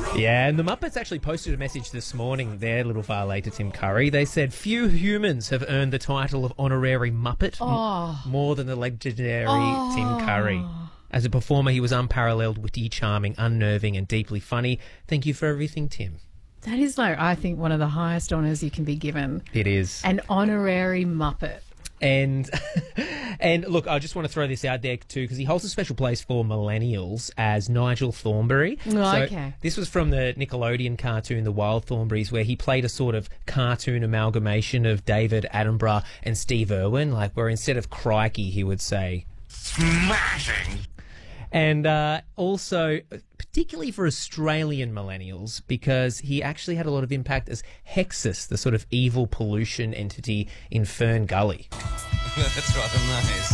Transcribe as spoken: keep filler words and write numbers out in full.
Yeah, and the Muppets actually posted a message this morning, their little valet to Tim Curry. They said, few humans have earned the title of honorary Muppet Oh. m- more than the legendary Oh. Tim Curry. As a performer, he was unparalleled, witty, charming, unnerving and deeply funny. Thank you for everything, Tim. That is, like, I think, one of the highest honours you can be given. It is. An honorary Muppet. And and look, I just want to throw this out there too, because he holds a special place for millennials as Nigel Thornberry. Oh, So okay. this was from the Nickelodeon cartoon The Wild Thornberrys, where he played a sort of cartoon amalgamation of David Attenborough and Steve Irwin, like where instead of crikey he would say smashing. And uh, also, particularly for Australian millennials, because he actually had a lot of impact as Hexus, the sort of evil pollution entity in Fern Gully. That's rather nice.